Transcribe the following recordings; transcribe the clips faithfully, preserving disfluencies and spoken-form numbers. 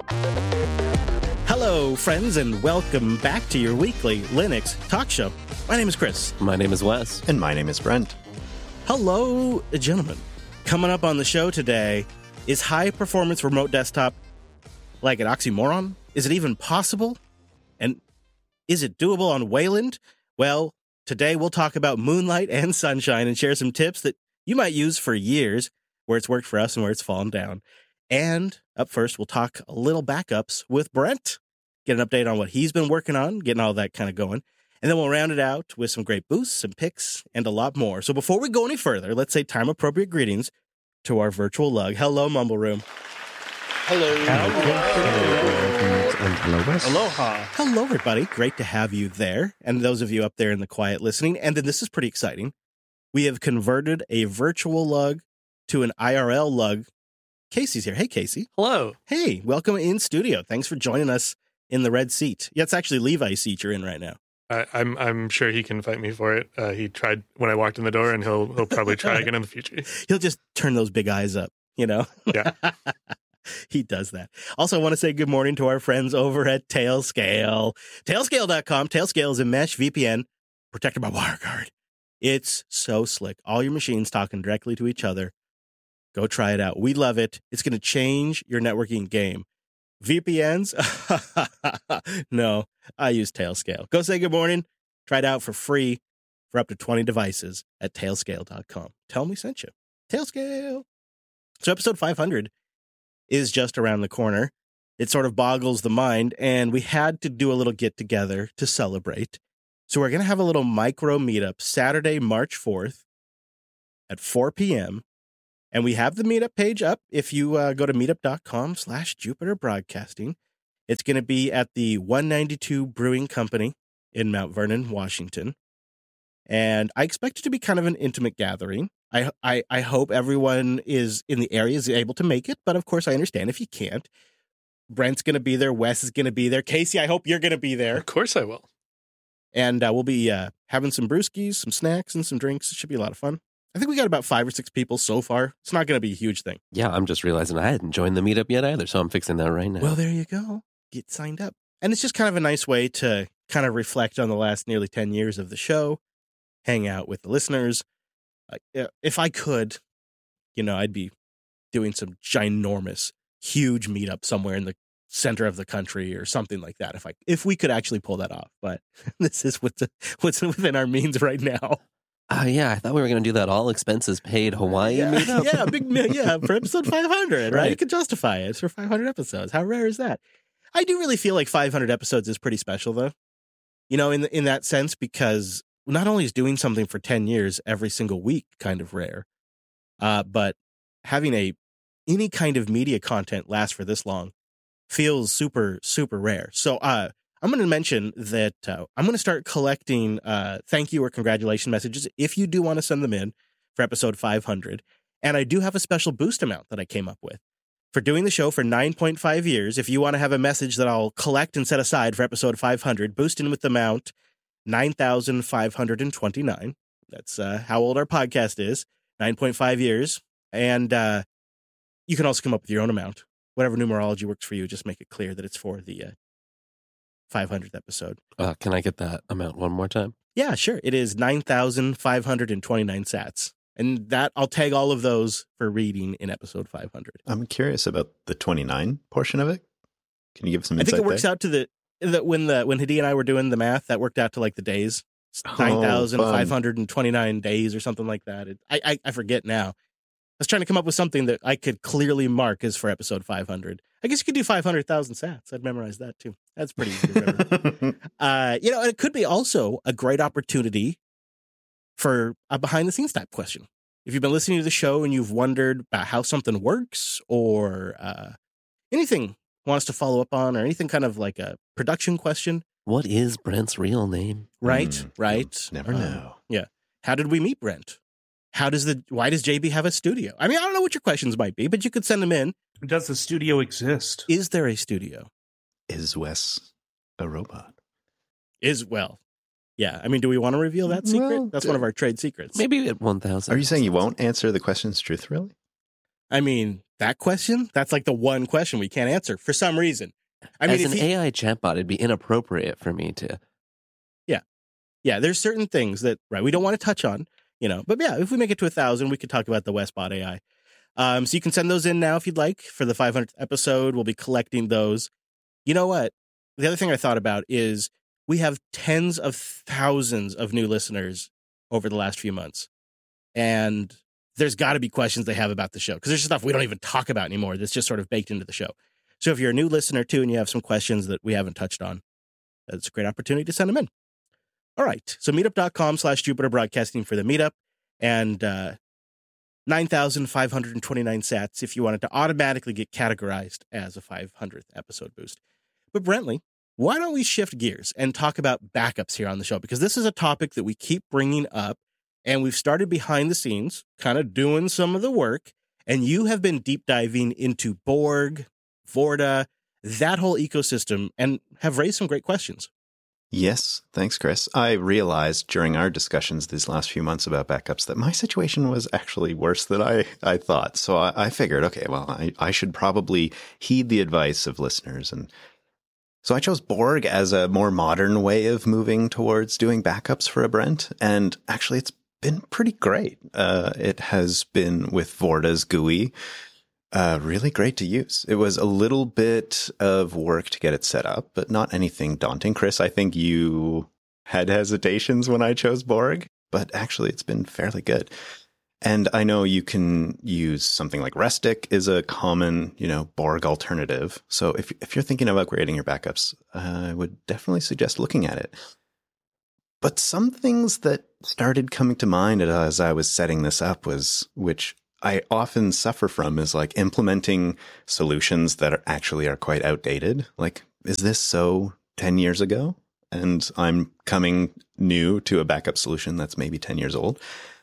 Hello, friends, and welcome back to your weekly Linux talk show. My name is Chris. My name is Wes. And my name is Brent. Hello, gentlemen. Coming up on the show today, is high-performance remote desktop like an oxymoron? Is it even possible? And is it doable on Wayland? Well, today we'll talk about Moonlight and Sunshine and share some tips that you might use for years, where it's worked for us and where it's fallen down. And up first, we'll talk a little backups with Brent, get an update on what he's been working on, getting all that kind of going. And then we'll round it out with some great boosts, some picks, and a lot more. So before we go any further, let's say time-appropriate greetings to our virtual lug. Hello, Mumble Room. Hello. Hello, Wes. Aloha. Hello, everybody. Great to have you there. And those of you up there in the quiet listening. And then this is pretty exciting. We have converted a virtual lug to an I R L lug. Casey's here. Hey, Casey. Hello. Hey, welcome in studio. Thanks for joining us in the red seat. Yeah, it's actually Levi's seat you're in right now. I, I'm I'm sure he can fight me for it. Uh, he tried when I walked in the door, and he'll he'll probably try again in the future. He'll just turn those big eyes up, you know? Yeah. He does that. Also, I want to say good morning to our friends over at Tailscale. Tailscale dot com. Tailscale is a mesh V P N protected by WireGuard. It's so slick. All your machines talking directly to each other. Go try it out. We love it. It's going to change your networking game. V P Ns? No, I use Tailscale. Go say good morning. Try it out for free for up to twenty devices at Tailscale dot com. Tell them we sent you. Tailscale. So episode five hundred is just around the corner. It sort of boggles the mind, and we had to do a little get-together to celebrate. So we're going to have a little micro meetup Saturday, March fourth at four p.m., and we have the meetup page up. If you uh, go to meetup.com slash Jupiter Broadcasting, it's going to be at the one ninety-two Brewing Company in Mount Vernon, Washington. And I expect it to be kind of an intimate gathering. I, I, I hope everyone is in the area is able to make it. But of course, I understand if you can't. Brent's going to be there. Wes is going to be there. Casey, I hope you're going to be there. Of course I will. And uh, we'll be uh, having some brewskis, some snacks, and some drinks. It should be a lot of fun. I think we got about five or six people so far. It's not going to be a huge thing. Yeah, I'm just realizing I hadn't joined the meetup yet either, so I'm fixing that right now. Well, there you go. Get signed up. And it's just kind of a nice way to kind of reflect on the last nearly ten years of the show, hang out with the listeners. Uh, if I could, you know, I'd be doing some ginormous, huge meetup somewhere in the center of the country or something like that. If I, if we could actually pull that off, but this is what's what's within our means right now. Uh, yeah, I thought we were going to do that all expenses paid Hawaii yeah, meetup. yeah, big yeah for episode five hundred, right? Right. You could justify it for five hundred episodes. How rare is that? I do really feel like five hundred episodes is pretty special, though. You know, in in that sense, because not only is doing something for ten years every single week kind of rare, uh, but having a any kind of media content last for this long feels super, super rare. So uh, I'm going to mention that uh, I'm going to start collecting uh, thank you or congratulation messages if you do want to send them in for episode five hundred. And I do have a special boost amount that I came up with. For doing the show for nine point five years, if you want to have a message that I'll collect and set aside for episode five hundred, boost in with the amount nine thousand five hundred twenty-nine. That's uh, how old our podcast is, nine point five years. And uh, you can also come up with your own amount. Whatever numerology works for you, just make it clear that it's for the uh, five hundredth episode. Uh, can I get that amount one more time? Yeah, sure. It is nine thousand five hundred twenty-nine sats. And that I'll tag all of those for reading in episode five hundred. I'm curious about the twenty-nine portion of it. Can you give some I insight think it works there? out to the, the when the when Hadi and I were doing the math, that worked out to like the days. Oh, nine thousand five hundred twenty-nine days or something like that. It, I, I I forget now. I was trying to come up with something that I could clearly mark as for episode five hundred. I guess you could do five hundred thousand sats. I'd memorize that too. That's pretty easy to remember. uh, you know, and it could be also a great opportunity for a behind-the-scenes type question. If you've been listening to the show and you've wondered about how something works or uh, anything want us to follow up on or anything kind of like a production question. What is Brent's real name? Right, Mm, right. Never Uh, know. Yeah. How did we meet Brent? How does the, why does J B have a studio? I mean, I don't know what your questions might be, but you could send them in. Does the studio exist? Is there a studio? Is Wes a robot? Is, well, yeah. I mean, do we want to reveal that secret? Well, That's d- one of our trade secrets. Maybe at one thousand. Are you saying you won't answer the questions truthfully? I mean, that question, that's like the one question we can't answer for some reason. I mean, As if an he- A I chatbot, it'd be inappropriate for me to. yeah, there's certain things that, right, we don't want to touch on, you know, but yeah, if we make it to a thousand, we could talk about the Westbot A I. Um, so you can send those in now if you'd like for the five hundredth episode. We'll be collecting those. You know what? The other thing I thought about is we have tens of thousands of new listeners over the last few months. And there's got to be questions they have about the show because there's stuff we don't even talk about anymore that's just sort of baked into the show. So if you're a new listener too and you have some questions that we haven't touched on, that's a great opportunity to send them in. All right. So meetup.com slash Jupiter Broadcasting for the meetup and uh, nine thousand five hundred twenty-nine sats if you wanted to automatically get categorized as a five hundredth episode boost. But Brentley, why don't we shift gears and talk about backups here on the show? Because this is a topic that we keep bringing up and we've started behind the scenes, kind of doing some of the work. And you have been deep diving into Borg, Vorta, that whole ecosystem and have raised some great questions. Yes, thanks, Chris. I realized during our discussions these last few months about backups that my situation was actually worse than I, I thought. So I, I figured, okay, well, I, I should probably heed the advice of listeners. And so I chose Borg as a more modern way of moving towards doing backups for a Brent. And actually, it's been pretty great. Uh, it has been with Vorta's G U I. Uh, really great to use. It was a little bit of work to get it set up, but not anything daunting. Chris, I think you had hesitations when I chose Borg, but actually it's been fairly good. And I know you can use something like Restic is a common, you know, Borg alternative. So if if you're thinking of upgrading your backups, uh, I would definitely suggest looking at it. But some things that started coming to mind as I was setting this up was, which I often suffer from is like implementing solutions that are actually are quite outdated. Like, is this so ten years ago? And I'm coming new to a backup solution that's maybe ten years old.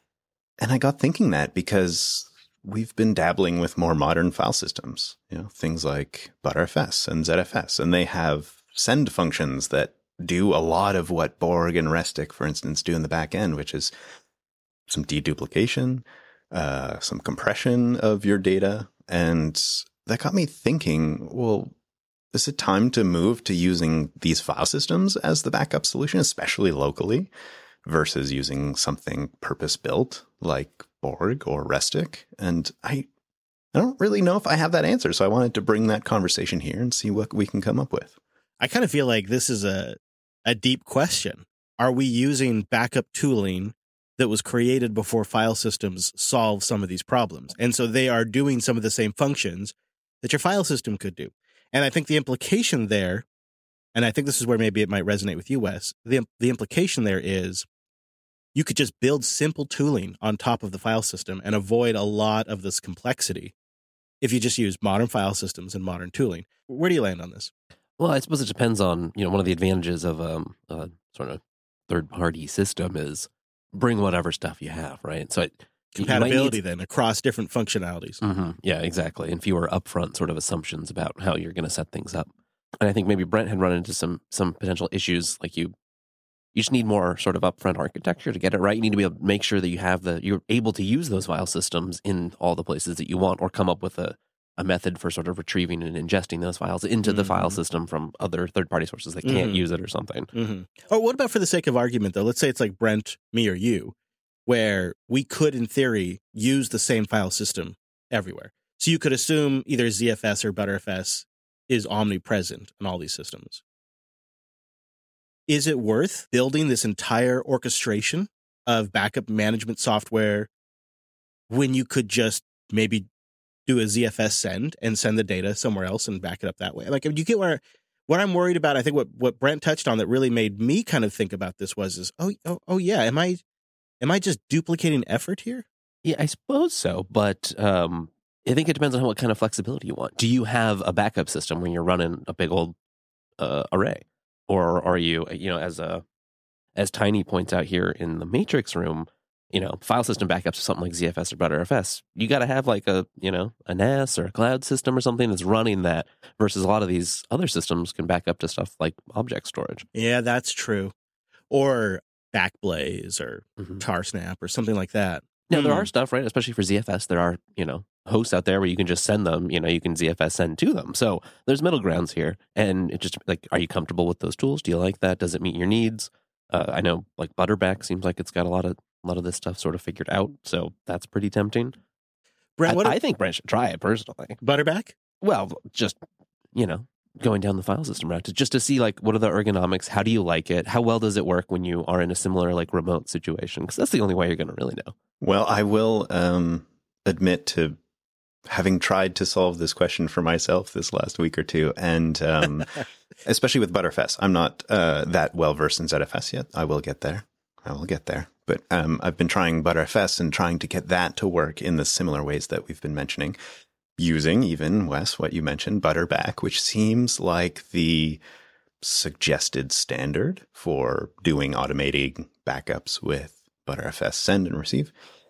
And I got thinking that because we've been dabbling with more modern file systems, you know, things like Btrfs and Z F S, and they have send functions that do a lot of what Borg and Restic, for instance, do in the back end, which is some deduplication, Uh, some compression of your data. And that got me thinking, well, is it time to move to using these file systems as the backup solution, especially locally, versus using something purpose-built like Borg or Restic? And I, I don't really know if I have that answer. So I wanted to bring that conversation here and see what we can come up with. I kind of feel like this is a, a deep question. Are we using backup tooling that was created before file systems solve some of these problems? And so they are doing some of the same functions that your file system could do. And I think the implication there, and I think this is where maybe it might resonate with you, Wes, the, the implication there is you could just build simple tooling on top of the file system and avoid a lot of this complexity if you just use modern file systems and modern tooling. Where do you land on this? Well, I suppose it depends on, you know, one of the advantages of um, a sort of third-party system is bring whatever stuff you have, right? So it, compatibility then across different functionalities. Mm-hmm. Yeah, exactly. And fewer upfront sort of assumptions about how you're going to set things up. And I think maybe Brent had run into some some potential issues. Like you, you just need more sort of upfront architecture to get it right. You need to be able to make sure that you have the you're able to use those file systems in all the places that you want, or come up with a a method for sort of retrieving and ingesting those files into mm-hmm. the file system from other third-party sources that can't mm-hmm. use it or something. Mm-hmm. Or what about for the sake of argument, though? Let's say it's like Brent, me, or you, where we could, in theory, use the same file system everywhere. So you could assume either Z F S or Btrfs is omnipresent in all these systems. Is it worth building this entire orchestration of backup management software when you could just maybe do a Z F S send and send the data somewhere else and back it up that way? Like, you get where what I'm worried about. I think what, what Brent touched on that really made me kind of think about this was, is, oh, oh, oh yeah. Am I, am I just duplicating effort here? Yeah, I suppose so. But, um, I think it depends on what kind of flexibility you want. Do you have a backup system when you're running a big old, uh, array? Or are you, you know, as a, as Tiny points out here in the Matrix room, you know, file system backups, something like Z F S or Btrfs, you got to have like a, you know, a N A S or a cloud system or something that's running that, versus a lot of these other systems can back up to stuff like object storage. Yeah, that's true. Or Backblaze or mm-hmm. Tarsnap or something like that. Yeah, hmm. there are stuff, right? Especially for Z F S, there are, you know, hosts out there where you can just send them, you know, you can Z F S send to them. So there's middle grounds here. And it just like, are you comfortable with those tools? Do you like that? Does it meet your needs? Uh, I know like Butterback seems like it's got a lot of a lot of this stuff sort of figured out. So that's pretty tempting. Brent, I, what I think Brent should try it personally. Butterback? Well, just, you know, going down the file system route to, just to see like what are the ergonomics? How do you like it? How well does it work when you are in a similar like remote situation? Because that's the only way you're going to really know. Well, I will um, admit to having tried to solve this question for myself this last week or two, and um, especially with Butterfs. I'm not uh, that well versed in Z F S yet. I will get there. I will get there. But um, I've been trying Butterfs and trying to get that to work in the similar ways that we've been mentioning, using even, Wes, what you mentioned, Butterback, which seems like the suggested standard for doing automating backups with Butterfs send and receive.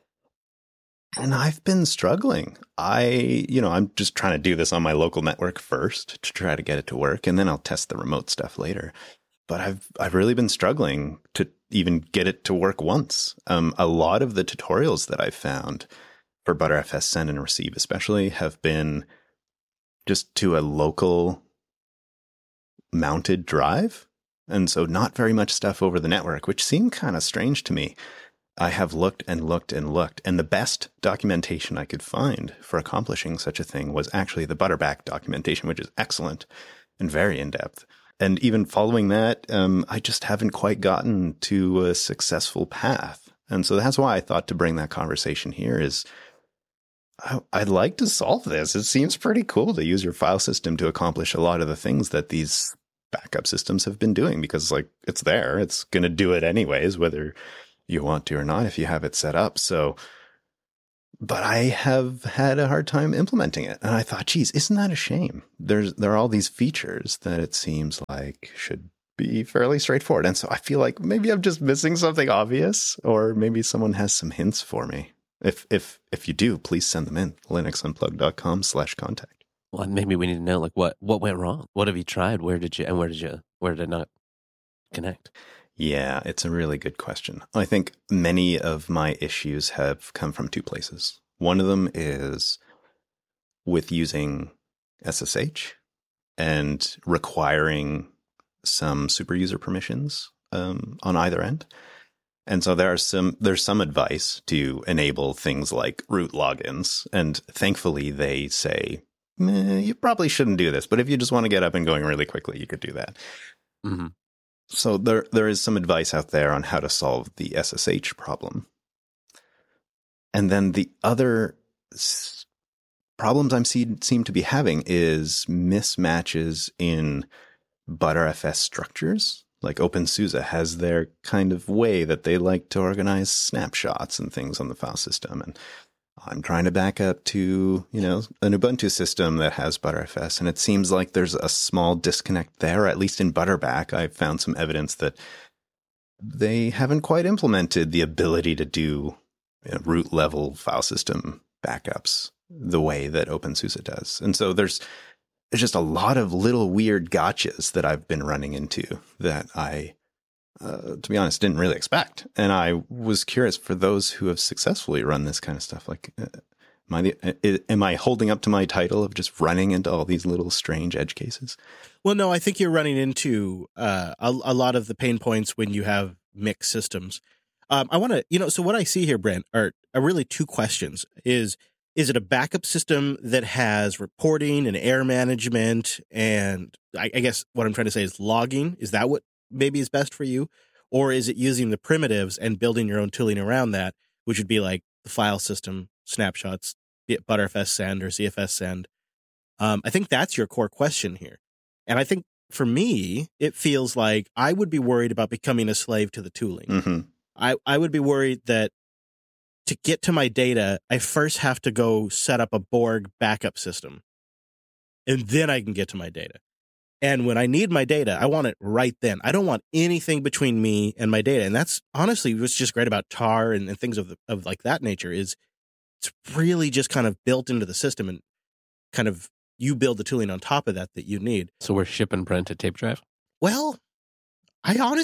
And I've been struggling. I, you know, I'm just trying to do this on my local network first to try to get it to work, and then I'll test the remote stuff later. But I've I've really been struggling to even get it to work once. Um, a lot of the tutorials that I've found for Butterfs send and receive, especially, have been just to a local mounted drive, and so not very much stuff over the network, which seemed kind of strange to me. I have looked and looked and looked, and the best documentation I could find for accomplishing such a thing was actually the Butterback documentation, which is excellent and very in-depth. And even following that, um, I just haven't quite gotten to a successful path. And so that's why I thought to bring that conversation here is I, I'd like to solve this. It seems pretty cool to use your file system to accomplish a lot of the things that these backup systems have been doing, because like it's there. It's going to do it anyways, whether you want to or not, if you have it set up. So, but I have had a hard time implementing it. And I thought, geez, isn't that a shame? There's, there are all these features that it seems like should be fairly straightforward. And so I feel like maybe I'm just missing something obvious, or maybe someone has some hints for me. If, if, if you do, please send them in. linuxunplug.com slash contact. Well, maybe we need to know like what, what went wrong? What have you tried? Where did you, and where did you, where did it not connect? Yeah, it's a really good question. I think many of my issues have come from two places. One of them is with using S S H and requiring some super user permissions um, on either end. And so there are some, there's some advice to enable things like root logins. And thankfully they say, eh, you probably shouldn't do this, but if you just want to get up and going really quickly, you could do that. Mm-hmm. So there, there is some advice out there on how to solve the S S H problem. And then the other s- problems I see, seem to be having is mismatches in Butterfs structures. Like OpenSUSE has their kind of way that they like to organize snapshots and things on the file system. And I'm trying to back up to, you know, an Ubuntu system that has Butterfs, and it seems like there's a small disconnect there. At least in Butterback, I found some evidence that they haven't quite implemented the ability to do, you know, root level file system backups the way that OpenSUSE does. And so there's there's just a lot of little weird gotchas that I've been running into that I, uh, to be honest, didn't really expect. And I was curious for those who have successfully run this kind of stuff. Like, uh, am I, the, am I holding up to my title of just running into all these little strange edge cases? Well, no, I think you're running into uh, a, a lot of the pain points when you have mixed systems. Um, I want to, you know, so what I see here, Brent, are, are really two questions. Is Is it a backup system that has reporting and error management? And I, I guess what I'm trying to say is logging. Is that what maybe is best for you? Or is it using the primitives and building your own tooling around that, which would be like the file system snapshots, be it Butterfs send or Z F S send? Um, I think that's your core question here. And I think for me, it feels like I would be worried about becoming a slave to the tooling. Mm-hmm. I, I would be worried that to get to my data, I first have to go set up a Borg backup system, and then I can get to my data. And when I need my data, I want it right then. I don't want anything between me and my data. And that's honestly what's just great about tar and, and things of, the, of like that nature is it's really just kind of built into the system, and kind of you build the tooling on top of that that you need. So we're shipping Brent a tape drive? Well, I honestly,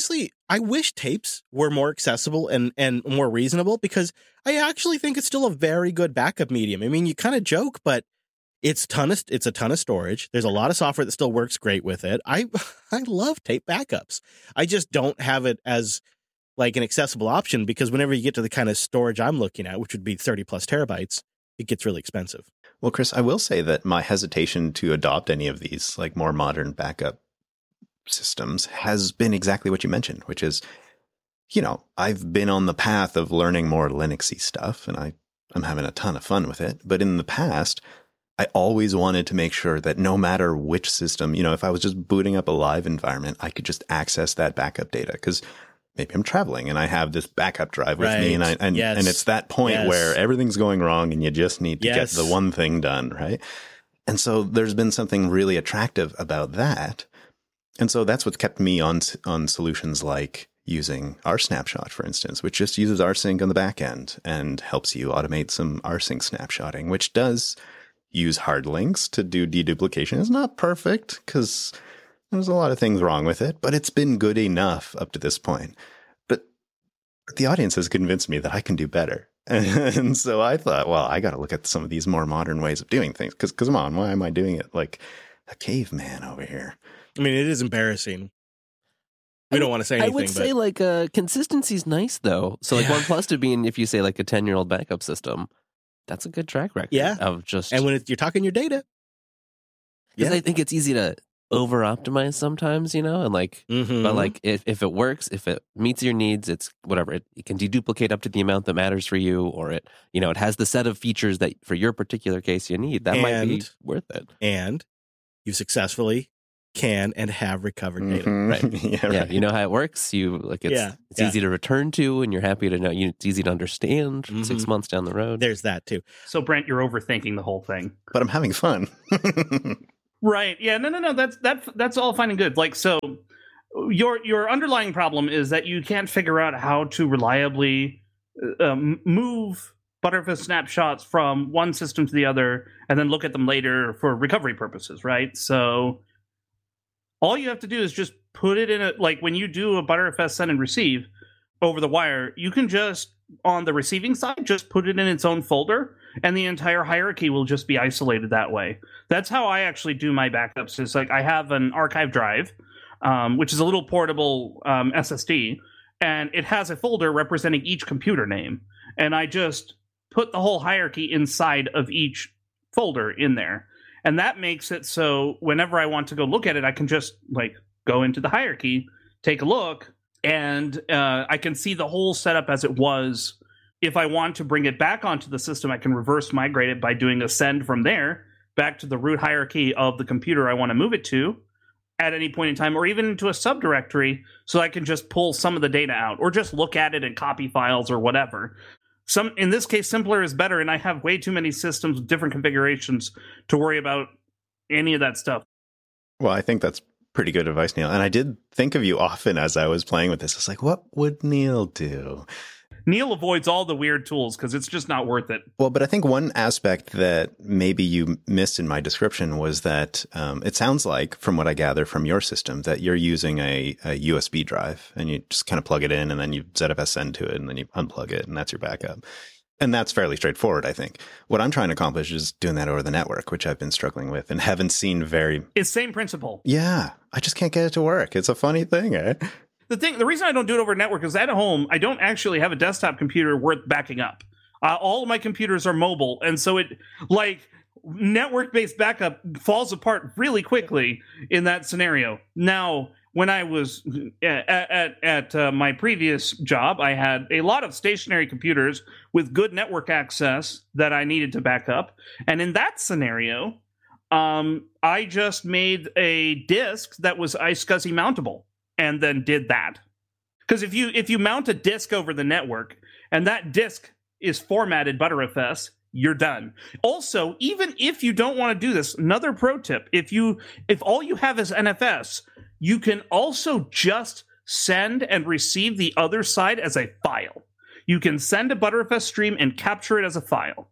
I wish tapes were more accessible and, and more reasonable, because I actually think it's still a very good backup medium. I mean, you kind of joke, but it's ton of, it's a ton of storage. There's a lot of software that still works great with it. I I love tape backups. I just don't have it as like an accessible option, because whenever you get to the kind of storage I'm looking at, which would be thirty plus terabytes, it gets really expensive. Well, Chris, I will say that my hesitation to adopt any of these like more modern backup systems has been exactly what you mentioned, which is, you know, I've been on the path of learning more Linuxy stuff, and I, I'm having a ton of fun with it. But in the past, I always wanted to make sure that no matter which system, you know, if I was just booting up a live environment, I could just access that backup data, because maybe I'm traveling and I have this backup drive with right. me, and I and, yes. and it's that point yes. where everything's going wrong and you just need to yes. get the one thing done, right? And so there's been something really attractive about that. And so that's what's kept me on on solutions like using rsnapshot, for instance, which just uses rsync on the back end and helps you automate some rsync snapshotting, which does use hard links to do deduplication. It's not perfect because there's a lot of things wrong with it, but it's been good enough up to this point. But the audience has convinced me that I can do better. And so I thought, well, I got to look at some of these more modern ways of doing things, because come on, why am I doing it like a caveman over here? I mean, it is embarrassing. We don't want to say anything. I would but... say like uh, consistency's nice though. So like yeah. one plus to being, if you say like a ten year old backup system, that's a good track record. Yeah. Of just and when it, you're talking your data, because yeah. I think it's easy to over optimize sometimes, you know, and like, mm-hmm. but like if if it works, if it meets your needs, it's whatever. It, it can deduplicate up to the amount that matters for you, or it, you know, it has the set of features that for your particular case you need. That and, might be worth it. And you successfully can and have recovered data. Mm-hmm. Right. yeah, yeah. right. You know how it works. You like it's Yeah, it's yeah. easy to return to, and you're happy to know. You, it's easy to understand Mhm. six months down the road. There's that too. So, Brent, you're overthinking the whole thing. But I'm having fun. Right. Yeah. No, no, no. That's that. That's all fine and good. Like, so your your underlying problem is that you can't figure out how to reliably um, move Btrfs snapshots from one system to the other and then look at them later for recovery purposes, right? So all you have to do is just put it in a, like when you do a Btrfs send and receive over the wire, you can just, on the receiving side, just put it in its own folder, and the entire hierarchy will just be isolated that way. That's how I actually do my backups. Is like I have an archive drive, um, which is a little portable um, S S D, and it has a folder representing each computer name, and I just put the whole hierarchy inside of each folder in there. And that makes it so whenever I want to go look at it, I can just like go into the hierarchy, take a look, and uh, I can see the whole setup as it was. If I want to bring it back onto the system, I can reverse migrate it by doing a send from there back to the root hierarchy of the computer I want to move it to at any point in time, or even into a subdirectory, so I can just pull some of the data out or just look at it and copy files or whatever. Some, in this case, simpler is better, and I have way too many systems with different configurations to worry about any of that stuff. Well, I think that's pretty good advice, Neil. And I did think of you often as I was playing with this. It's like, what would Neil do? Neil avoids all the weird tools because it's just not worth it. Well, but I think one aspect that maybe you missed in my description was that um, it sounds like, from what I gather from your system, that you're using a, a U S B drive, and you just kind of plug it in, and then you Z F S send to it, and then you unplug it, and that's your backup. And that's fairly straightforward, I think. What I'm trying to accomplish is doing that over the network, which I've been struggling with and haven't seen very... It's same principle. Yeah, I just can't get it to work. It's a funny thing, eh? The thing, the reason I don't do it over network is at home, I don't actually have a desktop computer worth backing up. Uh, all of my computers are mobile, and so it, like, network-based backup falls apart really quickly in that scenario. Now, when I was at at, at uh, my previous job, I had a lot of stationary computers with good network access that I needed to back up, and in that scenario, um, I just made a disk that was iSCSI mountable, and then did that. Because if you if you mount a disk over the network and that disk is formatted Btrfs, you're done. Also, even if you don't want to do this, another pro tip: if you if all you have is N F S, you can also just send and receive the other side as a file. You can send a Btrfs stream and capture it as a file,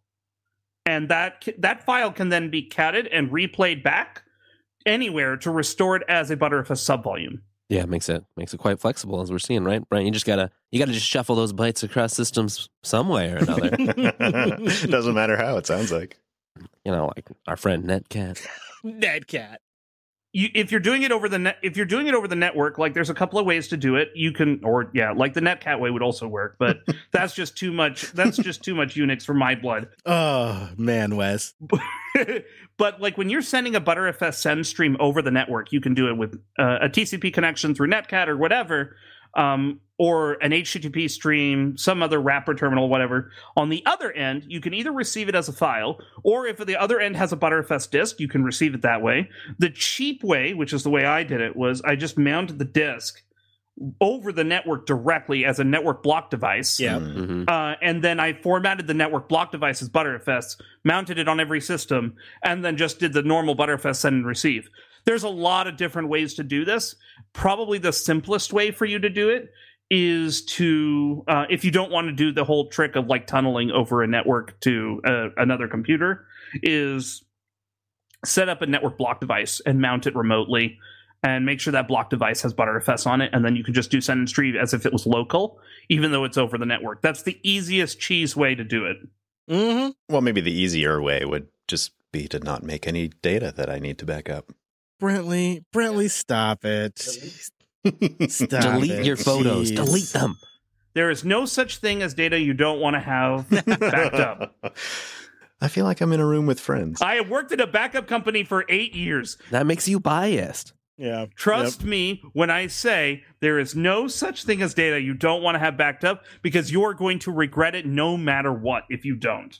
and that that file can then be catted and replayed back anywhere to restore it as a Btrfs subvolume. Yeah, it makes it makes it quite flexible, as we're seeing, right, Brian? You just gotta you gotta just shuffle those bytes across systems some way or another. It doesn't matter how, it sounds like. You know, like our friend Netcat. Netcat. You, if you're doing it over the net, if you're doing it over the network, like there's a couple of ways to do it. You can, or yeah, like the Netcat way would also work, but that's just too much. That's just too much Unix for my blood. Oh man, Wes. But like when you're sending a Btrfs send stream over the network, you can do it with uh, a T C P connection through Netcat or whatever, um, or an H T T P stream, some other wrapper terminal, whatever. On the other end, you can either receive it as a file, or if the other end has a Btrfs disk, you can receive it that way. The cheap way, which is the way I did it, was I just mounted the disk over the network directly as a network block device. Yeah. Mm-hmm. Uh, and then I formatted the network block device as Btrfs, mounted it on every system, and then just did the normal Btrfs send and receive. There's a lot of different ways to do this. Probably the simplest way for you to do it is to, uh, if you don't want to do the whole trick of like tunneling over a network to uh, another computer, is set up a network block device and mount it remotely. And make sure that block device has Btrfs on it, and then you can just do send and stream as if it was local, even though it's over the network. That's the easiest cheese way to do it. Mm-hmm. Well, maybe the easier way would just be to not make any data that I need to back up. Brentley, Brentley, stop it. Stop Delete it. your photos. Jeez. Delete them. There is no such thing as data you don't want to have backed up. I feel like I'm in a room with friends. I have worked at a backup company for eight years. That makes you biased. Yeah. Trust me when I say there is no such thing as data you don't want to have backed up, because you're going to regret it no matter what if you don't.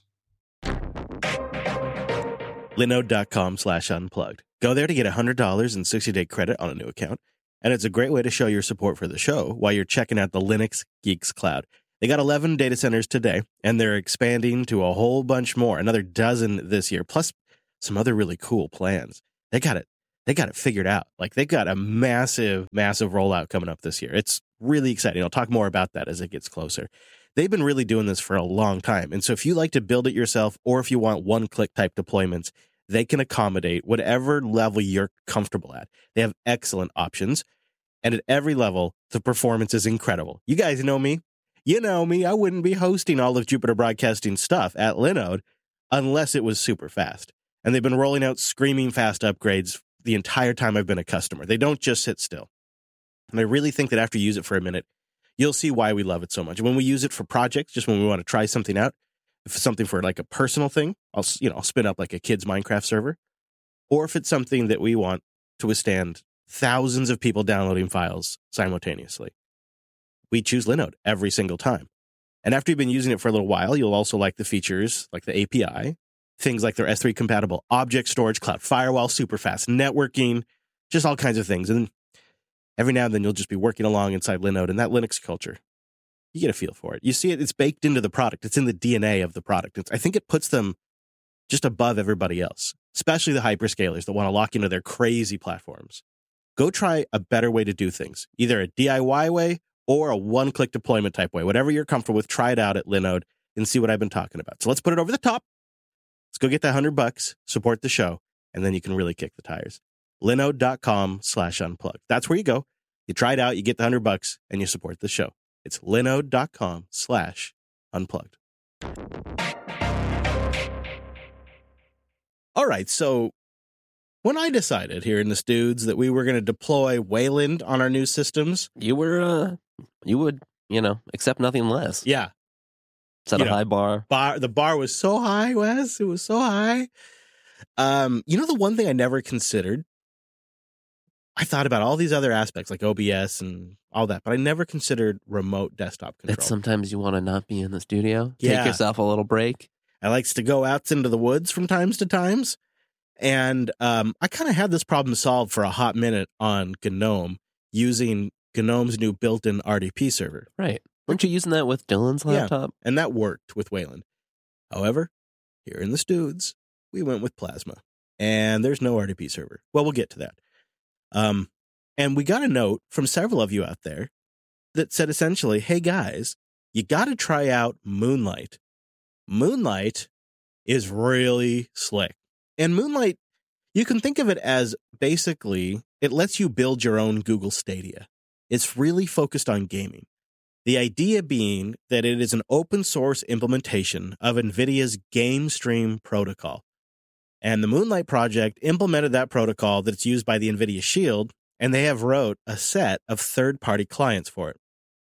Linode.com slash unplugged. Go there to get one hundred dollars in sixty-day credit on a new account. And it's a great way to show your support for the show while you're checking out the Linux Geeks Cloud. They got eleven data centers today, and they're expanding to a whole bunch more, another dozen this year, plus some other really cool plans. They got it. They got it figured out. Like, they got a massive, massive rollout coming up this year. It's really exciting. I'll talk more about that as it gets closer. They've been really doing this for a long time. And so if you like to build it yourself, or if you want one-click type deployments, they can accommodate whatever level you're comfortable at. They have excellent options. And at every level, the performance is incredible. You guys know me. You know me. I wouldn't be hosting all of Jupiter Broadcasting stuff at Linode unless it was super fast. And they've been rolling out screaming fast upgrades the entire time I've been a customer. They don't just sit still. And I really think that after you use it for a minute, you'll see why we love it so much. When we use it for projects, just when we want to try something out, if it's something for like a personal thing, I'll, you know, I'll spin up like a kid's Minecraft server. Or if it's something that we want to withstand thousands of people downloading files simultaneously, we choose Linode every single time. And after you've been using it for a little while, you'll also like the features like the A P I, things like their S three compatible object storage, cloud firewall, super fast networking, just all kinds of things. And every now and then you'll just be working along inside Linode and that Linux culture. You get a feel for it. You see it, it's baked into the product. It's in the D N A of the product. It's, I think it puts them just above everybody else, especially the hyperscalers that want to lock into their crazy platforms. Go try a better way to do things, either a D I Y way or a one-click deployment type way. Whatever you're comfortable with, try it out at Linode and see what I've been talking about. So let's put it over the top. Let's go get that hundred bucks, support the show, and then you can really kick the tires. Linode.com slash unplugged. That's where you go. You try it out, you get the hundred bucks, and you support the show. It's linode.com slash unplugged. All right, so when I decided here in the Studs that we were going to deploy Wayland on our new systems, You were, uh, you would, you know, accept nothing less. yeah, Set you a know, high bar. bar the bar was so high, Wes. It was so high. Um, you know, the one thing I never considered, I thought about all these other aspects like O B S and all that, but I never considered remote desktop control. That sometimes you want to not be in the studio. Yeah. Take yourself a little break. I likes to go out into the woods from times to times. And um, I kind of had this problem solved for a hot minute on GNOME using GNOME's new built-in R D P server. Right. Weren't you using that with Dylan's Yeah. laptop? And that worked with Wayland. However, here in the Studs, we went with Plasma. And there's no R D P server. Well, we'll get to that. Um, and we got a note from several of you out there that said essentially, hey guys, you got to try out Moonlight. Moonlight is really slick. And Moonlight, You can think of it as basically, it lets you build your own Google Stadia. It's really focused on gaming. The idea being that it is an open source implementation of NVIDIA's GameStream protocol. And the Moonlight project implemented that protocol that's used by the NVIDIA Shield, and they have wrote a set of third-party clients for it.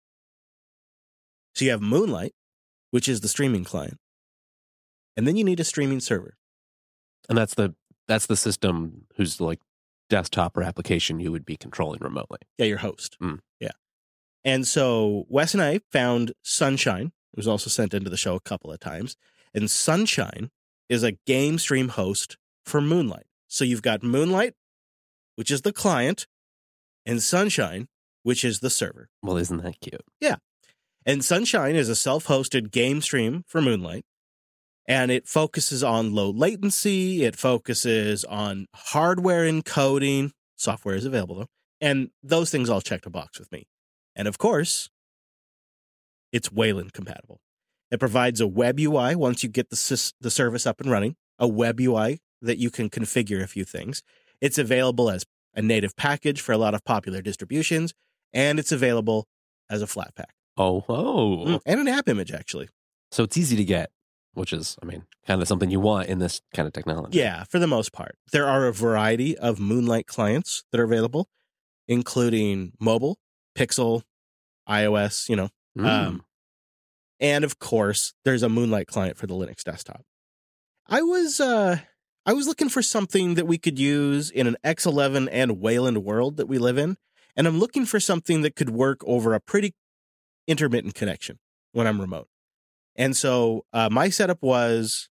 So you have Moonlight, which is the streaming client, and then you need a streaming server. And that's the that's the system whose like desktop or application you would be controlling remotely. Yeah, your host. Mm. Yeah. And so Wes and I found Sunshine. It was also sent into the show a couple of times. And Sunshine is a game stream host for Moonlight. So you've got Moonlight, which is the client, and Sunshine, which is the server. Well, isn't that cute? Yeah. And Sunshine is a self-hosted game stream for Moonlight. And it focuses on low latency. It focuses on hardware encoding. Software is available, though. And those things all check a box with me. And of course, it's Wayland compatible. It provides a web U I once you get the, sys- the service up and running, a web U I that you can configure a few things. It's available as a native package for a lot of popular distributions, and it's available as a flat pack. Oh, oh. Mm, and an app image, actually. So it's easy to get, which is, I mean, kind of something you want in this kind of technology. Yeah, for the most part. There are a variety of Moonlight clients that are available, including mobile, Pixel, iOS, you know. Mm. Um, and of course, there's a Moonlight client for the Linux desktop. I was uh, I was looking for something that we could use in an X eleven and Wayland world that we live in, and I'm looking for something that could work over a pretty intermittent connection when I'm remote. And so uh, my setup was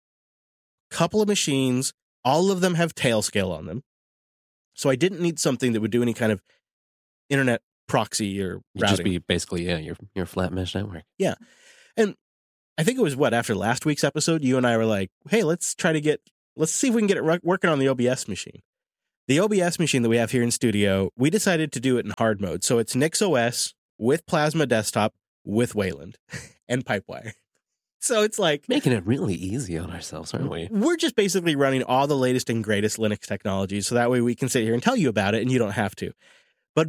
a couple of machines. All of them have Tailscale on them. So I didn't need something that would do any kind of internet proxy or You'd routing. just be basically, yeah, your your flat mesh network. Yeah. And I think it was what, after last week's episode, you and I were like, hey, let's try to get, let's see if we can get it ro- working on the O B S machine. The O B S machine that we have here in studio, we decided to do it in hard mode. So it's NixOS with Plasma Desktop with Wayland and Pipewire. So it's like Making it really easy on ourselves, aren't we? we're just basically running all the latest and greatest Linux technologies. So that way we can sit here and tell you about it and you don't have to. But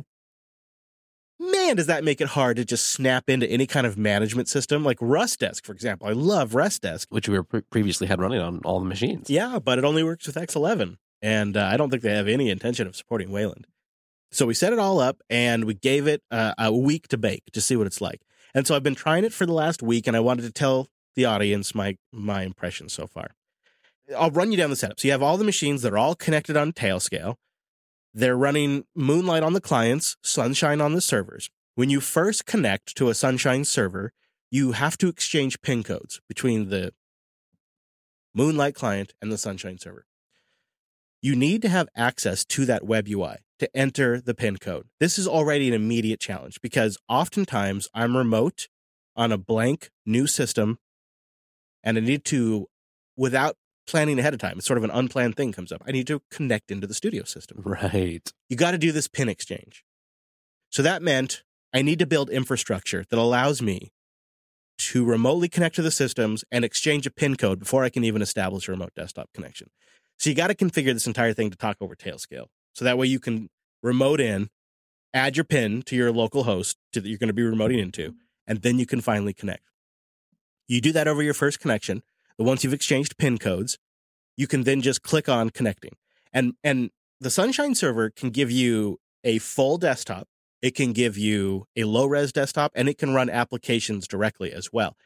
man, does that make it hard to just snap into any kind of management system like RustDesk, for example. I love RustDesk. Which we were pre- previously had running on all the machines. Yeah, but it only works with X eleven. And uh, I don't think they have any intention of supporting Wayland. So we set it all up and we gave it uh, a week to bake to see what it's like. And so I've been trying it for the last week and I wanted to tell the audience my my impressions so far. I'll run you down the setup. So you have all the machines that are all connected on Tailscale. They're running Moonlight on the clients, Sunshine on the servers. When you first connect to a Sunshine server, you have to exchange pin codes between the Moonlight client and the Sunshine server. You need to have access to that web U I to enter the pin code. This is already an immediate challenge because oftentimes I'm remote on a blank new system and I need to, without planning ahead of time, it's sort of an unplanned thing comes up. I need to connect into the studio system. Right. You got to do this pin exchange. So that meant I need to build infrastructure that allows me to remotely connect to the systems and exchange a pin code before I can even establish a remote desktop connection. So you got to configure this entire thing to talk over Tailscale. So that way you can remote in, add your pin to your local host to, that you're going to be remoting into, and then you can finally connect. You do that over your first connection. But once you've exchanged pin codes, you can then just click on connecting. And, and the Sunshine server can give you a full desktop. It can give you a low-res desktop, and it can run applications directly as well.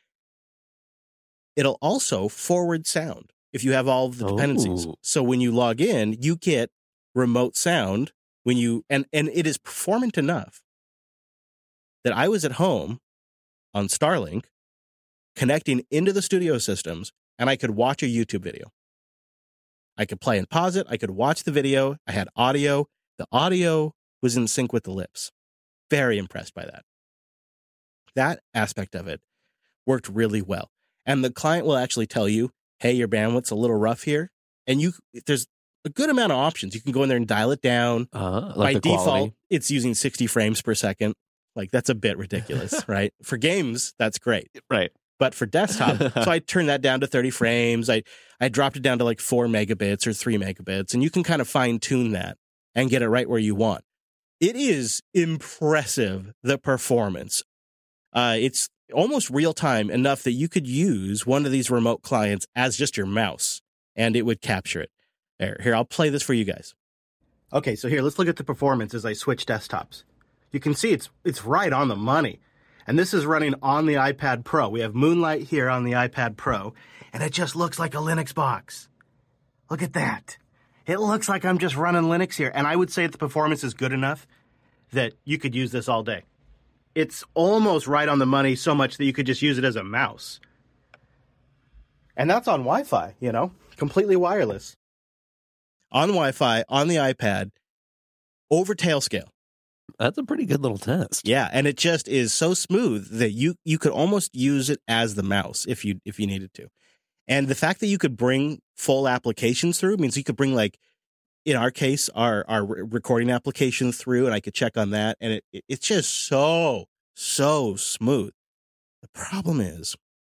It'll also forward sound if you have all of the dependencies. Oh. So when you log in, you get remote sound when you and and it is performant enough that I was at home on Starlink connecting into the studio systems and I could watch a YouTube video. I could play and pause it. I could watch the video. I had audio. The audio was in sync with the lips. Very impressed by that. That aspect of it worked really well. And the client will actually tell you, hey, your bandwidth's a little rough here. And you, there's a good amount of options. You can go in there and dial it down. Uh, like By the default, quality. it's using sixty frames per second. Like, that's a bit ridiculous, right? For games, that's great. Right. but for desktop. So I turned that down to thirty frames. I, I dropped it down to like four megabits or three megabits, and you can kind of fine tune that and get it right where you want. It is impressive, the performance. Uh, it's almost real time enough that you could use one of these remote clients as just your mouse, and it would capture it. There, here, I'll play this for you guys. Okay, so here, let's look at the performance as I switch desktops. You can see it's it's right on the money. And this is running on the iPad Pro. We have Moonlight here on the iPad Pro, and it just looks like a Linux box. Look at that. It looks like I'm just running Linux here. And I would say the performance is good enough that you could use this all day. It's almost right on the money, so much that you could just use it as a mouse. And that's on Wi-Fi, you know, completely wireless. On Wi-Fi, on the iPad, over Tailscale. That's a pretty good little test. Yeah, and it just is so smooth that you you could almost use it as the mouse if you if you needed to. And the fact that you could bring full applications through means you could bring, like, in our case, our our recording application through, and I could check on that, and it, it it's just so so smooth. The problem is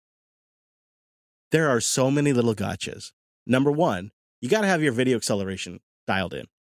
there are so many little gotchas. Number one, you got to have your video acceleration dialed in.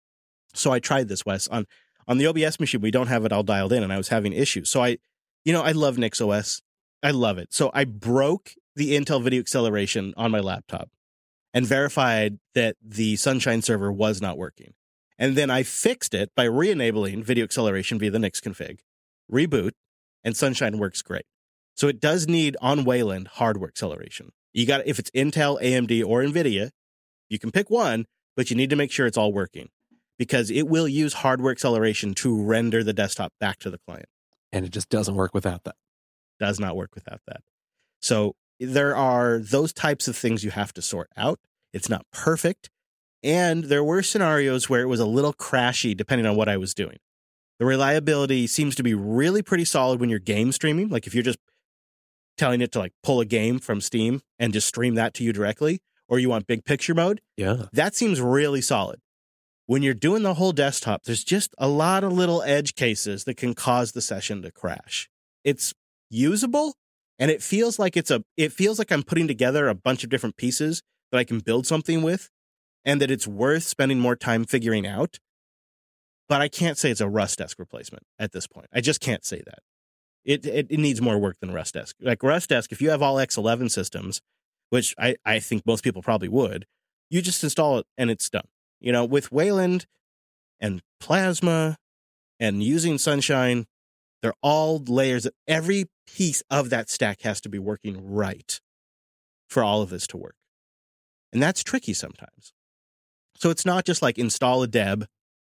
So I tried this, Wes, on On the O B S machine, we don't have it all dialed in, and I was having issues. So I, you know, I love NixOS. I love it. So I broke the Intel video acceleration on my laptop and verified that the Sunshine server was not working. And then I fixed it by re-enabling video acceleration via the Nix config, reboot, and Sunshine works great. So it does need, on Wayland, hardware acceleration. You got, if it's Intel, A M D, or NVIDIA, you can pick one, but you need to make sure it's all working, because it will use hardware acceleration to render the desktop back to the client. And it just doesn't work without that. Does not work without that. So there are those types of things you have to sort out. It's not perfect. And there were scenarios where it was a little crashy depending on what I was doing. The reliability seems to be really pretty solid when you're game streaming. Like if you're just telling it to like pull a game from Steam and just stream that to you directly, or you want big picture mode. Yeah. That seems really solid. When you're doing the whole desktop, there's just a lot of little edge cases that can cause the session to crash. It's usable, and it feels like it's a it feels like I'm putting together a bunch of different pieces that I can build something with, and that it's worth spending more time figuring out. But I can't say it's a Rustdesk replacement at this point. I just can't say that. It it, it needs more work than Rustdesk. Like Rustdesk, if you have all X eleven systems, which I, I think most people probably would, you just install it and it's done. You know, with Wayland and Plasma and using Sunshine, they're all layers. That every piece of that stack has to be working right for all of this to work. And that's tricky sometimes. So it's not just like install a deb,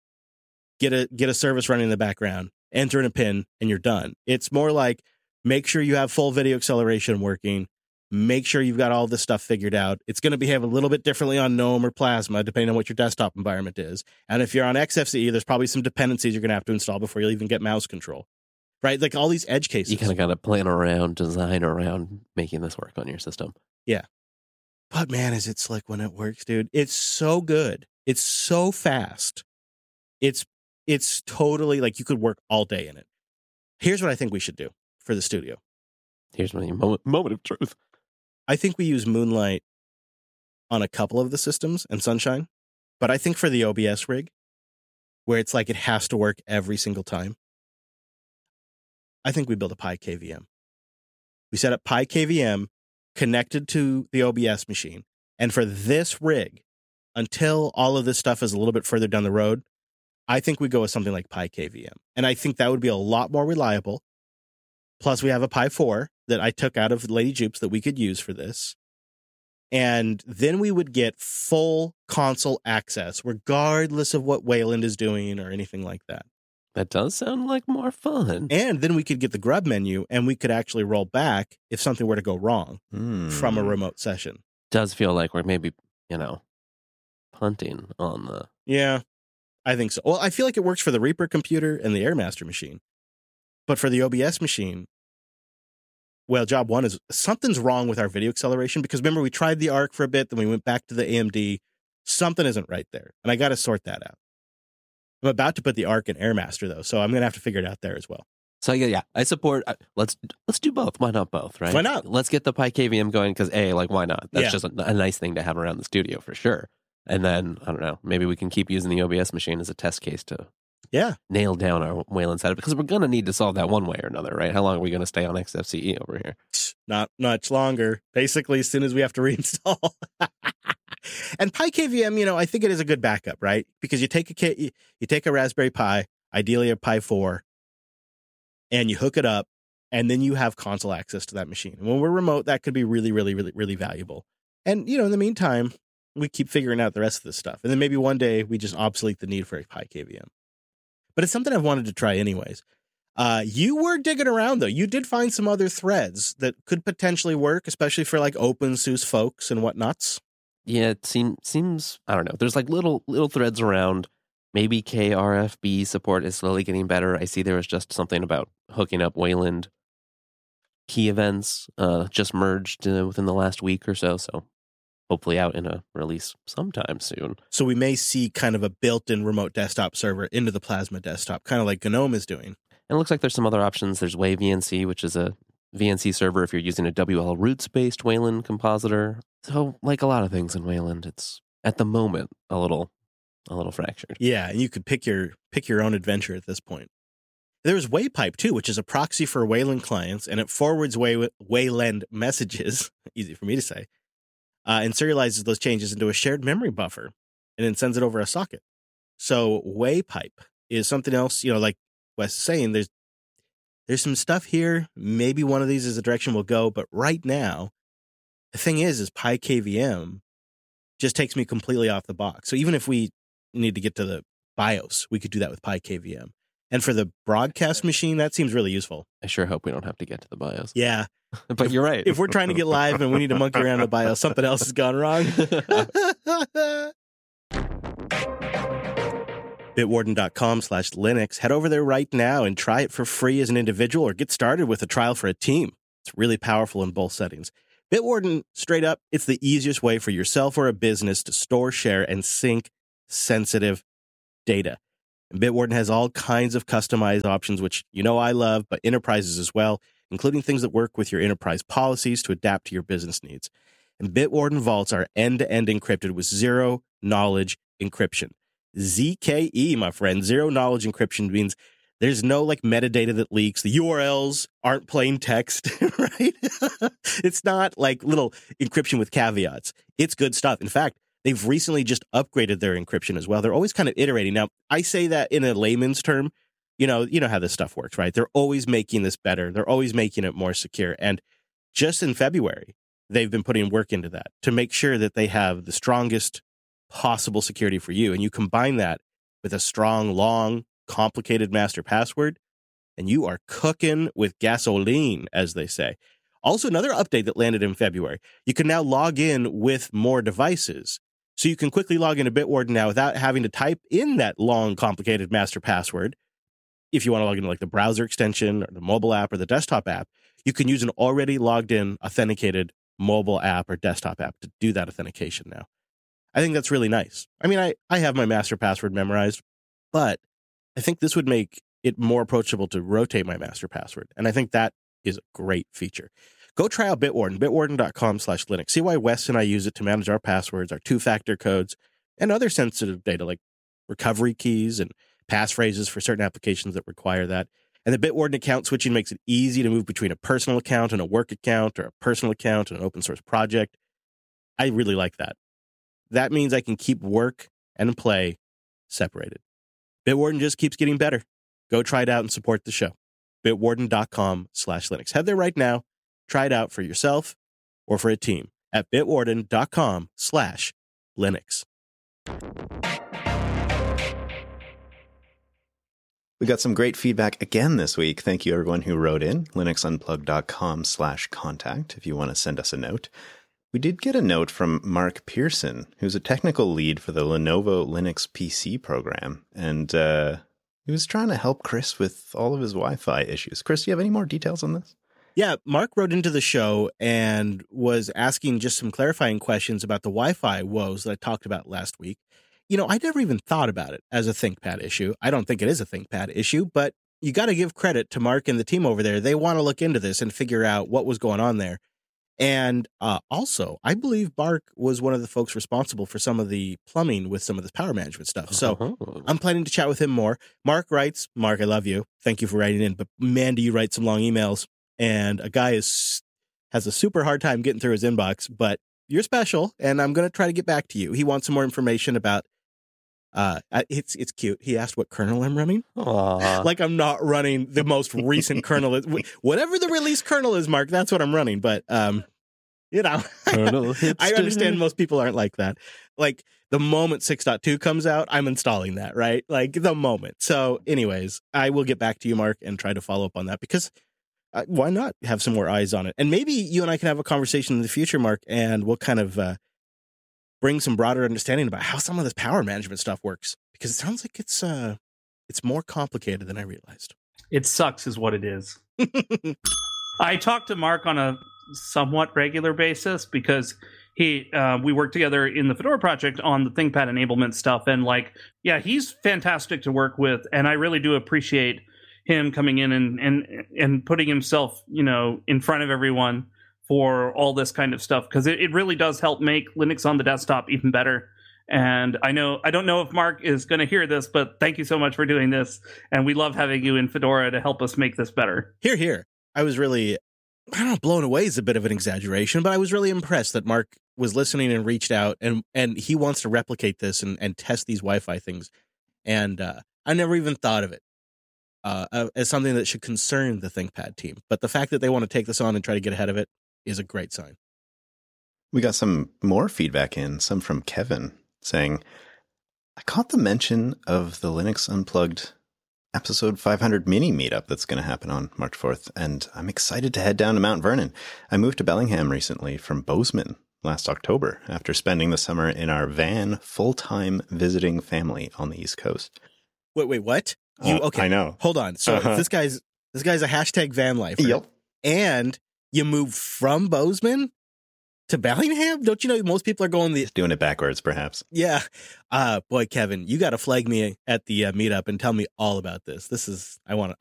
get a get a service running in the background, enter in a pin, and you're done. It's more like make sure you have full video acceleration working. Make sure you've got all this stuff figured out. It's going to behave a little bit differently on GNOME or Plasma, depending on what your desktop environment is. And if you're on X F C E, there's probably some dependencies you're going to have to install before you'll even get mouse control. Right? Like all these edge cases. You kind of got to plan around, design around making this work on your system. Yeah. But man, is it slick when it works, dude. It's so good. It's so fast. It's it's totally like you could work all day in it. Here's what I think we should do for the studio. Here's my moment, moment of truth. I think we use Moonlight on a couple of the systems and Sunshine, but I think for the O B S rig, where it's like it has to work every single time, I think we build a Pi K V M. We set up Pi K V M connected to the O B S machine, and for this rig, until all of this stuff is a little bit further down the road, I think we go with something like Pi K V M, and I think that would be a lot more reliable. Plus, we have a Pi four that I took out of Lady Jupes that we could use for this. And then we would get full console access, regardless of what Wayland is doing or anything like that. That does sound like more fun. And then we could get the grub menu, and we could actually roll back if something were to go wrong Mm. from a remote session. Does feel like we're maybe, you know, punting on the... Yeah, I think so. Well, I feel like it works for the Reaper computer and the Airmaster machine. But for the O B S machine, well, job one is something's wrong with our video acceleration, because remember, we tried the Arc for a bit, then we went back to the A M D. Something isn't right there, and I got to sort that out. I'm about to put the Arc in Airmaster, though, so I'm going to have to figure it out there as well. So yeah, yeah, I support. Uh, let's let's do both. Why not both? Right? Why not? Let's get the PyKVM going because a like why not? That's Yeah. just a, a nice thing to have around the studio for sure. And then I don't know, maybe we can keep using the O B S machine as a test case to Yeah. nail down our Wayland setup because we're gonna need to solve that one way or another, right? How long are we gonna stay on X F C E over here? Not much longer. Basically, as soon as we have to reinstall. And PyKVM, you know, I think it is a good backup, right? Because you take a kit, you, you take a Raspberry Pi, ideally a Pi four, and you hook it up, and then you have console access to that machine. And when we're remote, that could be really, really, really, really valuable. And, you know, in the meantime, we keep figuring out the rest of this stuff. And then maybe one day we just obsolete the need for a PyKVM. But it's something I've wanted to try anyways. Uh, you were digging around, though. You did find some other threads that could potentially work, especially for like OpenSUSE folks and whatnots. Yeah, it seem, seems I don't know. There's like little little threads around. Maybe K R F B support is slowly getting better. I see there was just something about hooking up Wayland key events uh, just merged uh, within the last week or so. So hopefully out in a release sometime soon. So we may see kind of a built-in remote desktop server into the Plasma desktop, kind of like GNOME is doing. And it looks like there's some other options. There's WayVNC, which is a V N C server if you're using a W L roots-based Wayland compositor. So like a lot of things in Wayland, it's at the moment a little a little fractured. Yeah, and you could pick your pick your own adventure at this point. There's Waypipe too, which is a proxy for Wayland clients, and it forwards Way, Wayland messages, easy for me to say, uh, and serializes those changes into a shared memory buffer, and then sends it over a socket. So Waypipe is something else, you know, like Wes is saying, there's there's some stuff here. Maybe one of these is the direction we'll go, but right now, the thing is, is PyKVM just takes me completely off the box. So even if we need to get to the BIOS, we could do that with PyKVM. And for the broadcast machine, that seems really useful. I sure hope we don't have to get to the BIOS. Yeah. But you're right. If we're trying to get live and we need to monkey around the BIOS, something else has gone wrong. Bitwarden.com slash Linux. Head over there right now and try it for free as an individual or get started with a trial for a team. It's really powerful in both settings. Bitwarden, straight up, it's the easiest way for yourself or a business to store, share, and sync sensitive data. And Bitwarden has all kinds of customized options, which you know I love, but enterprises as well, including things that work with your enterprise policies to adapt to your business needs. And Bitwarden vaults are end-to-end encrypted with zero-knowledge encryption. Z K E, my friend. Zero-knowledge encryption means there's no like metadata that leaks. The U R Ls aren't plain text, right? It's not like little encryption with caveats. It's good stuff. In fact, they've recently just upgraded their encryption as well. They're always kind of iterating. Now, I say that in a layman's term. You know, you know how this stuff works, right? They're always making this better. They're always making it more secure. And just in February, they've been putting work into that to make sure that they have the strongest possible security for you. And you combine that with a strong, long, complicated master password, and you are cooking with gasoline, as they say. Also, another update that landed in February, you can now log in with more devices. So you can quickly log into Bitwarden now without having to type in that long, complicated master password. If you want to log into like the browser extension or the mobile app or the desktop app, you can use an already logged in, authenticated mobile app or desktop app to do that authentication now. I think that's really nice. I mean, I, I have my master password memorized, but I think this would make it more approachable to rotate my master password. And I think that is a great feature. Go try out Bitwarden, bitwarden.com slash Linux. See why Wes and I use it to manage our passwords, our two-factor codes, and other sensitive data like recovery keys and passphrases for certain applications that require that. And the Bitwarden account switching makes it easy to move between a personal account and a work account or a personal account and an open source project. I really like that. That means I can keep work and play separated. Bitwarden just keeps getting better. Go try it out and support the show. Bitwarden.com slash Linux. Head there right now. Try it out for yourself or for a team at bitwarden.com slash Linux. We got some great feedback again this week. Thank you, everyone who wrote in. linuxunplugged.com slash contact if you want to send us a note. We did get a note from Mark Pearson, who's a technical lead for the Lenovo Linux P C program. And uh, he was trying to help Chris with all of his Wi-Fi issues. Chris, do you have any more details on this? Yeah, Mark wrote into the show and was asking just some clarifying questions about the Wi-Fi woes that I talked about last week. You know, I never even thought about it as a ThinkPad issue. I don't think it is a ThinkPad issue, but you got to give credit to Mark and the team over there. They want to look into this and figure out what was going on there. And uh, also, I believe Mark was one of the folks responsible for some of the plumbing with some of this power management stuff. So Uh-huh. I'm planning to chat with him more. Mark writes, Mark, I love you. Thank you for writing in. But man, do you write some long emails. And a guy is has a super hard time getting through his inbox. But you're special, and I'm going to try to get back to you. He wants some more information about, uh, it's it's cute. He asked what kernel I'm running. Aw. Like I'm not running the most recent kernel. Whatever the release kernel is, Mark, that's what I'm running. But, um, you know, Kernel I hipster. understand most people aren't like that. Like the moment six point two comes out, I'm installing that, right? Like the moment. So anyways, I will get back to you, Mark, and try to follow up on that because uh, why not have some more eyes on it? And maybe you and I can have a conversation in the future, Mark, and we'll kind of uh, bring some broader understanding about how some of this power management stuff works because it sounds like it's uh, it's more complicated than I realized. It sucks is what it is. I talk to Mark on a somewhat regular basis because he uh, we work together in the Fedora project on the ThinkPad enablement stuff, and like, yeah, he's fantastic to work with, and I really do appreciate him coming in and and and putting himself, you know, in front of everyone for all this kind of stuff because it, it really does help make Linux on the desktop even better. And I know I don't know if Mark is going to hear this, but thank you so much for doing this, and we love having you in Fedora to help us make this better. Here, here. I was really, I don't know, blown away is a bit of an exaggeration, but I was really impressed that Mark was listening and reached out, and and he wants to replicate this and, and test these Wi-Fi things. And uh, I never even thought of it uh, as something that should concern the ThinkPad team. But the fact that they want to take this on and try to get ahead of it is a great sign. We got some more feedback in, some from Kevin saying, I caught the mention of the Linux Unplugged episode five hundred mini meetup that's going to happen on March fourth, and I'm excited to head down to Mount Vernon. I moved to Bellingham recently from Bozeman last October after spending the summer in our van full-time visiting family on the East Coast. Wait, wait, what? You Uh, okay? I know. Hold on. So Uh-huh. this guy's this guy's a hashtag van lifer. Yep. And you moved from Bozeman to Bellingham? Don't you know most people are going the Doing it backwards, perhaps. yeah. Uh boy, Kevin, you got to flag me at the uh, meetup and tell me all about this. This is I want